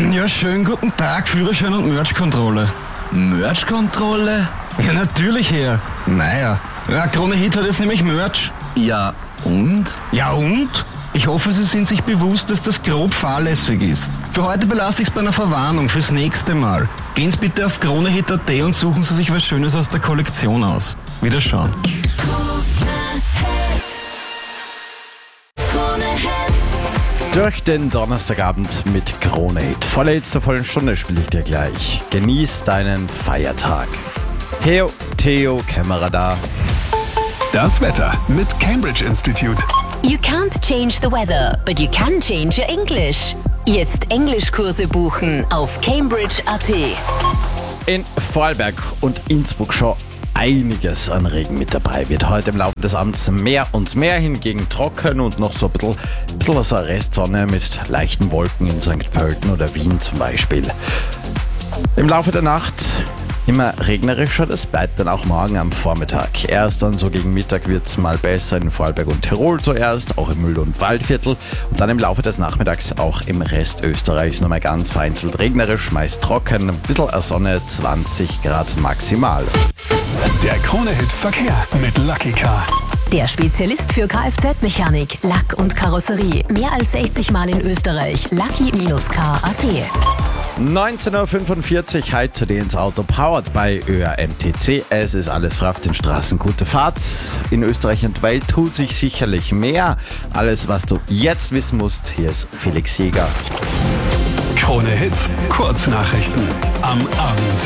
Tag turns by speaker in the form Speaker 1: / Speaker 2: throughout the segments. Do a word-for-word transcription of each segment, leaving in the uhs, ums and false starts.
Speaker 1: Ja, schönen guten Tag, Führerschein und Merch-Kontrolle.
Speaker 2: Merch-Kontrolle?
Speaker 1: Ja, natürlich, Herr. Naja, ja, Krone Hit hat jetzt nämlich Merch.
Speaker 2: Ja, und?
Speaker 1: Ja, und? Ich hoffe, Sie sind sich bewusst, dass das grob fahrlässig ist. Für heute belasse ich es bei einer Verwarnung fürs nächste Mal. Gehen Sie bitte auf kronehit punkt at und suchen Sie sich was Schönes aus der Kollektion aus. Wiederschauen.
Speaker 3: Durch den Donnerstagabend mit Krone Hit. Volle Hits zur vollen Stunde spiele ich dir gleich. Genieß deinen Feiertag. Heo, Theo, Kämmerer da.
Speaker 4: Das Wetter mit Cambridge Institute.
Speaker 5: You can't change the weather, but you can change your English. Jetzt Englischkurse buchen auf cambridge punkt at.
Speaker 3: In Vorarlberg und Innsbruck schon einiges an Regen mit dabei. Wird heute im Laufe des Abends mehr und mehr, hingegen trocken und noch so ein bisschen, ein bisschen was Restsonne mit leichten Wolken in Sankt Pölten oder Wien zum Beispiel. Im Laufe der Nacht immer regnerischer, das bleibt dann auch morgen am Vormittag. Erst dann so gegen Mittag wird es mal besser in Vorarlberg und Tirol zuerst, auch im Mühl- und Waldviertel und dann im Laufe des Nachmittags auch im Rest Österreichs nochmal ganz vereinzelt regnerisch, meist trocken, ein bisschen Sonne, zwanzig Grad maximal.
Speaker 4: Der Krone-Hit Verkehr mit Lucky Car.
Speaker 5: Der Spezialist für Kfz-Mechanik, Lack und Karosserie. Mehr als sechzig Mal in Österreich. Lucky Car punkt at.
Speaker 3: neunzehn Uhr fünfundvierzig, heute zu dir ins Auto, powered bei Ö A M T C. Es ist alles frei auf den Straßen, gute Fahrt. In Österreich und Welt tut sich sicherlich mehr. Alles, was du jetzt wissen musst, hier ist Felix Jäger.
Speaker 4: Krone Hit, Kurznachrichten am Abend.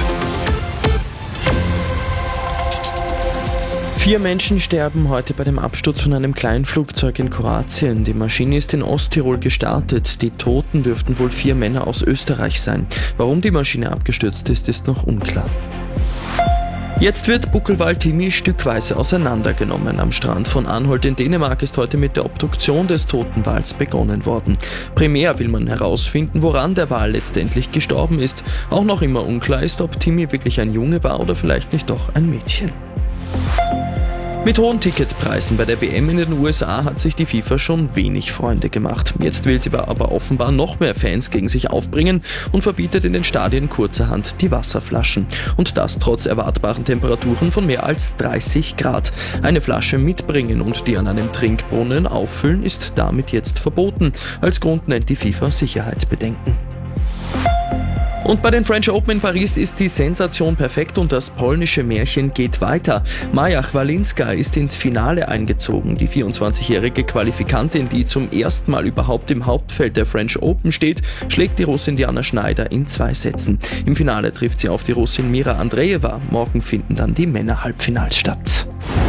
Speaker 6: Vier Menschen sterben heute bei dem Absturz von einem Kleinflugzeug in Kroatien. Die Maschine ist in Osttirol gestartet. Die Toten dürften wohl vier Männer aus Österreich sein. Warum die Maschine abgestürzt ist, ist noch unklar. Jetzt wird Buckelwal-Timi stückweise auseinandergenommen. Am Strand von Anholt in Dänemark ist heute mit der Obduktion des toten Wals begonnen worden. Primär will man herausfinden, woran der Wal letztendlich gestorben ist. Auch noch immer unklar ist, ob Timi wirklich ein Junge war oder vielleicht nicht doch ein Mädchen. Mit hohen Ticketpreisen bei der W M in den U S A hat sich die FIFA schon wenig Freunde gemacht. Jetzt will sie aber offenbar noch mehr Fans gegen sich aufbringen und verbietet in den Stadien kurzerhand die Wasserflaschen. Und das trotz erwartbaren Temperaturen von mehr als dreißig Grad. Eine Flasche mitbringen und die an einem Trinkbrunnen auffüllen ist damit jetzt verboten. Als Grund nennt die FIFA Sicherheitsbedenken. Und bei den French Open in Paris ist die Sensation perfekt und das polnische Märchen geht weiter. Maja Chwalinska ist ins Finale eingezogen. Die vierundzwanzigjährige Qualifikantin, die zum ersten Mal überhaupt im Hauptfeld der French Open steht, schlägt die Russin Diana Schneider in zwei Sätzen. Im Finale trifft sie auf die Russin Mira Andreeva. Morgen finden dann die Männer-Halbfinals statt.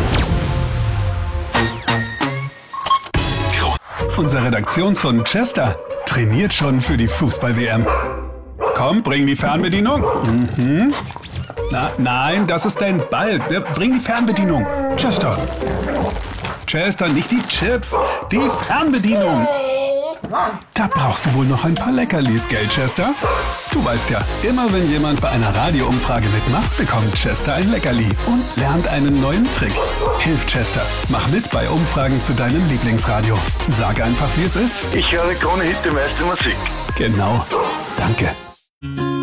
Speaker 4: Unser Redaktionshund Chester trainiert schon für die Fußball-W M. Komm, bring die Fernbedienung. Mhm. Na, nein, das ist dein Ball. Bring die Fernbedienung. Chester. Chester, nicht die Chips, die Fernbedienung. Da brauchst du wohl noch ein paar Leckerlis, gell, Chester? Du weißt ja, immer wenn jemand bei einer Radioumfrage mitmacht, bekommt Chester ein Leckerli und lernt einen neuen Trick. Hilf Chester, mach mit bei Umfragen zu deinem Lieblingsradio. Sag einfach, wie es ist.
Speaker 7: Ich höre Krone Hit, die meiste Musik.
Speaker 4: Genau. Danke.
Speaker 5: Thank you.